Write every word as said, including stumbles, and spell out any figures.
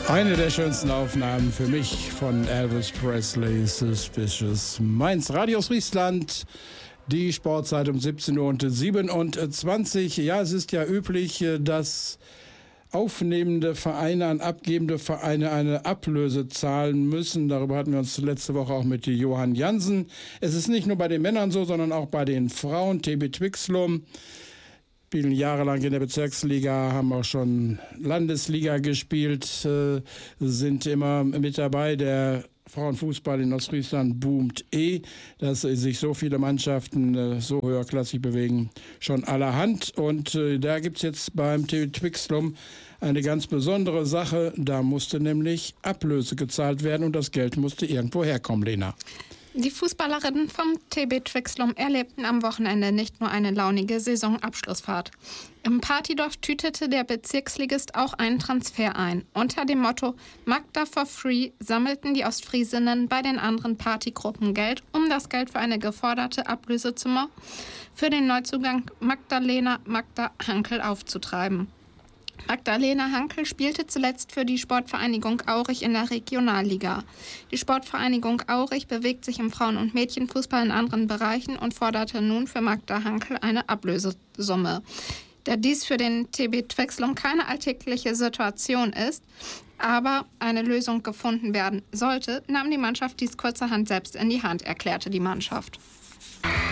Eine der schönsten Aufnahmen für mich von Elvis Presley, Suspicious Minds. Radio Friesland, die Sportzeit um siebzehn Uhr siebenundzwanzig. Ja, es ist ja üblich, dass aufnehmende Vereine an abgebende Vereine eine Ablöse zahlen müssen. Darüber hatten wir uns letzte Woche auch mit Johann Jansen. Es ist nicht nur bei den Männern so, sondern auch bei den Frauen. T B Twixlum spielen jahrelang in der Bezirksliga, haben auch schon Landesliga gespielt, äh, sind immer mit dabei. Der Frauenfußball in Ostfriesland boomt eh, dass sich so viele Mannschaften äh, so höherklassig bewegen, schon allerhand. Und äh, da gibt es jetzt beim T B Twixlum eine ganz besondere Sache. Da musste nämlich Ablöse gezahlt werden und das Geld musste irgendwo herkommen, Lena. Die Fußballerinnen vom T B Twixlum erlebten am Wochenende nicht nur eine launige Saisonabschlussfahrt. Im Partydorf tütete der Bezirksligist auch einen Transfer ein. Unter dem Motto Magda for Free sammelten die Ostfriesinnen bei den anderen Partygruppen Geld, um das Geld für eine geforderte Ablösesumme für den Neuzugang Magdalena Magda Hankel aufzutreiben. Magdalena Hankel spielte zuletzt für die Sportvereinigung Aurich in der Regionalliga. Die Sportvereinigung Aurich bewegt sich im Frauen- und Mädchenfußball in anderen Bereichen und forderte nun für Magda Hankel eine Ablösesumme. Da dies für den T B Twixlum keine alltägliche Situation ist, aber eine Lösung gefunden werden sollte, nahm die Mannschaft dies kurzerhand selbst in die Hand, erklärte die Mannschaft.